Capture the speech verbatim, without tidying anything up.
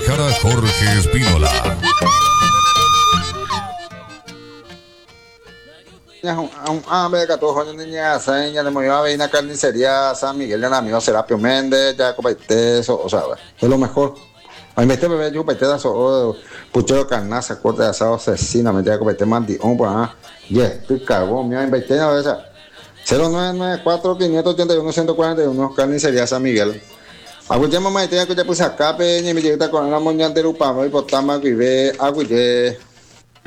cara Jorge Espínola. Ah, me cató joño niña, seña de movió a ver una carnicería San Miguel de amigo Serapio Méndez, ya copaite eso, o sea, es lo mejor. A mí me este bebé yo copaite da so puchero carnaza, corte de asado asesina, me ya copaite mandi, oh, pues ah, yes, tú cagó, mira, inverté a veces. cero nueve nueve cuatro quinientos ochenta y uno ciento cuarenta y uno carnicería San Miguel. Aguille mamá, tenía que ya puse acá, pe, ni me llega con la moña de Rupamo y potama que ve, aguille.